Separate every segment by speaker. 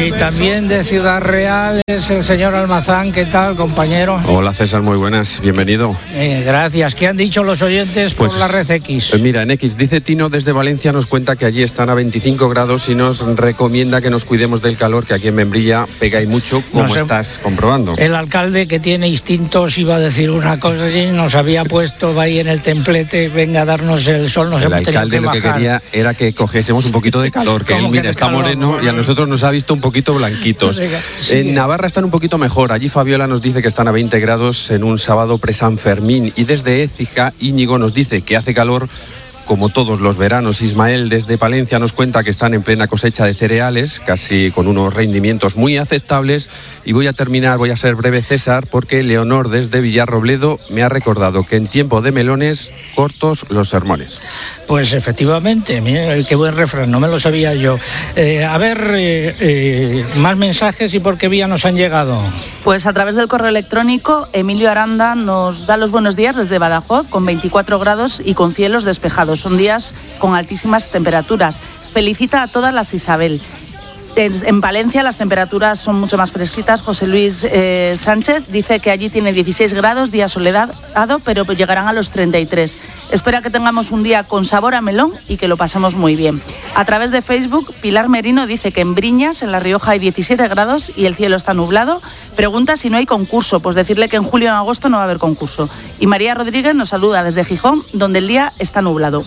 Speaker 1: Y también de Ciudad Real es el señor Almazán. ¿Qué tal, compañero?
Speaker 2: Hola, César, muy buenas, bienvenido.
Speaker 1: Gracias. ¿Qué han dicho los oyentes por la red X?
Speaker 2: Mira, en X dice Tino desde Valencia, nos cuenta que allí están a 25 grados y nos recomienda que nos cuidemos del calor, que aquí en Membrilla pega y mucho, como estás comprobando.
Speaker 1: El alcalde, que tiene instintos, iba a decir una cosa así, nos había puesto ahí en el templete, venga a darnos el sol, nos hemos tenido que bajar. El alcalde lo que quería
Speaker 2: era que cogiésemos un poquito de calor, que él, mira, está moreno y a nosotros nos ha visto un poquito blanquitos.
Speaker 1: Sí.
Speaker 2: En Navarra están un poquito mejor, allí Fabiola nos dice que están a 20 grados en un sábado pre-San Fermín, y desde Écija Íñigo nos dice que hace calor como todos los veranos. Ismael desde Palencia nos cuenta que están en plena cosecha de cereales, casi con unos rendimientos muy aceptables. Y voy a ser breve, César, porque Leonor desde Villarrobledo me ha recordado que en tiempo de melones, cortos los sermones.
Speaker 1: Pues efectivamente, mira, qué buen refrán, no me lo sabía yo. A ver, más mensajes y por qué vía nos han llegado.
Speaker 3: Pues a través del correo electrónico, Emilio Aranda nos da los buenos días desde Badajoz, con 24 grados y con cielos despejados. Son días con altísimas temperaturas. Felicita a todas las Isabel. En Valencia las temperaturas son mucho más fresquitas. José Luis Sánchez dice que allí tiene 16 grados, día soleado, pero llegarán a los 33. Espera que tengamos un día con sabor a melón y que lo pasemos muy bien. A través de Facebook, Pilar Merino dice que en Briñas, en La Rioja, hay 17 grados y el cielo está nublado. Pregunta si no hay concurso, pues decirle que en julio y en agosto no va a haber concurso. Y María Rodríguez nos saluda desde Gijón, donde el día está nublado.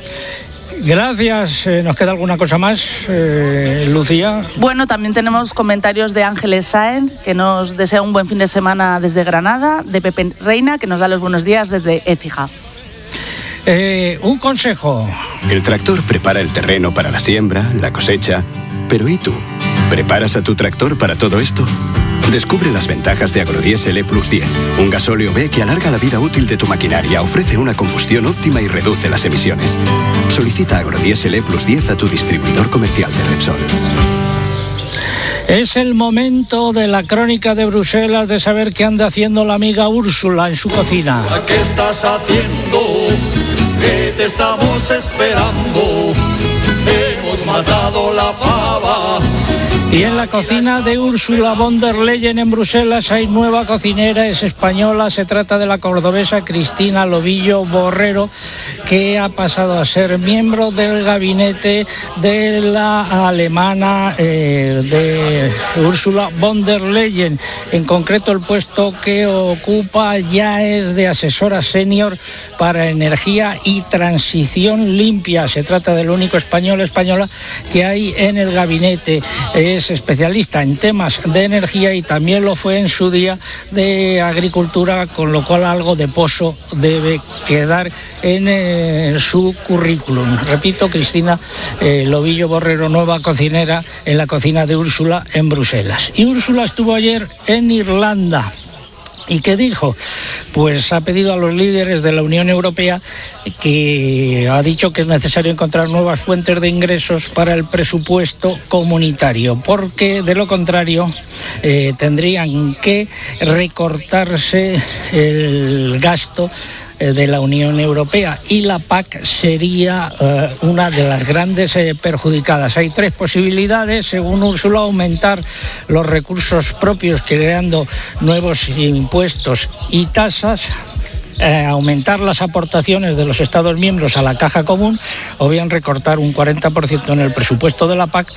Speaker 1: Gracias. ¿Nos queda alguna cosa más, Lucía?
Speaker 3: Bueno, también tenemos comentarios de Ángeles Sáenz, que nos desea un buen fin de semana desde Granada, de Pepe Reina, que nos da los buenos días desde Écija.
Speaker 1: Un consejo.
Speaker 4: El tractor prepara el terreno para la siembra, la cosecha. Pero ¿y tú? ¿Preparas a tu tractor para todo esto? Descubre las ventajas de Agrodiesel E+10, un gasóleo B que alarga la vida útil de tu maquinaria, ofrece una combustión óptima y reduce las emisiones. Solicita Agrodiesel E+10 a tu distribuidor comercial de Repsol.
Speaker 1: Es el momento de la crónica de Bruselas, de saber qué anda haciendo la amiga Úrsula en su cocina.
Speaker 5: ¿Qué estás haciendo? ¿Qué te estamos esperando? Hemos matado la pava.
Speaker 1: Y en la cocina de Ursula von der Leyen en Bruselas hay nueva cocinera, es española, se trata de la cordobesa Cristina Lobillo Borrero, que ha pasado a ser miembro del gabinete de la alemana de Ursula von der Leyen. En concreto, el puesto que ocupa ya es de asesora senior para energía y transición limpia. Se trata del único española que hay en el gabinete. Es especialista en temas de energía y también lo fue en su día de agricultura, con lo cual algo de pozo debe quedar en su currículum. Repito, Cristina Lobillo Borrero, nueva cocinera en la cocina de Úrsula en Bruselas. Y Úrsula estuvo ayer en Irlanda. ¿Y qué dijo? Pues ha pedido a los líderes de la Unión Europea, que ha dicho que es necesario encontrar nuevas fuentes de ingresos para el presupuesto comunitario, porque de lo contrario tendrían que recortarse el gasto de la Unión Europea, y la PAC sería una de las grandes perjudicadas. Hay tres posibilidades, según Úrsula: aumentar los recursos propios creando nuevos impuestos y tasas, aumentar las aportaciones de los Estados miembros a la caja común, o bien recortar un 40% en el presupuesto de la PAC,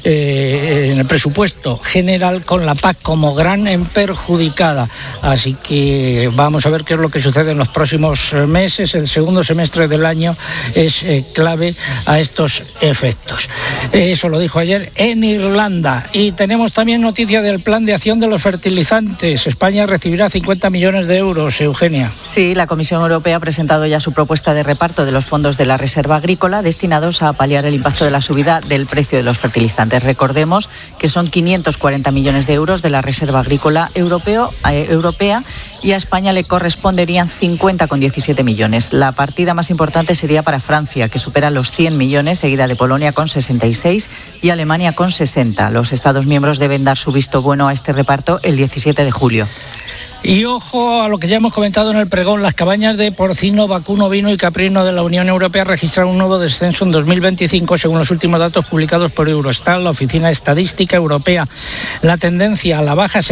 Speaker 1: en el presupuesto general, con la PAC como gran perjudicada. Así que vamos a ver qué es lo que sucede en los próximos meses. El segundo semestre del año es clave a estos efectos. Eso lo dijo ayer en Irlanda. Y tenemos también noticia del plan de acción de los fertilizantes. España recibirá 50 millones de euros, Eugenia.
Speaker 6: Sí, la Comisión Europea ha presentado ya su propuesta de reparto de los fondos de la Reserva Agrícola destinados a paliar el impacto de la subida del precio de los fertilizantes. Recordemos que son 540 millones de euros de la Reserva Agrícola europea, y a España le corresponderían 50,17 millones. La partida más importante sería para Francia, que supera los 100 millones, seguida de Polonia con 66 y Alemania con 60. Los Estados miembros deben dar su visto bueno a este reparto el 17 de julio.
Speaker 1: Y ojo a lo que ya hemos comentado en el pregón, las cabañas de porcino, vacuno, ovino y caprino de la Unión Europea registraron un nuevo descenso en 2025 según los últimos datos publicados por Eurostat, la Oficina Estadística Europea. La tendencia a la baja se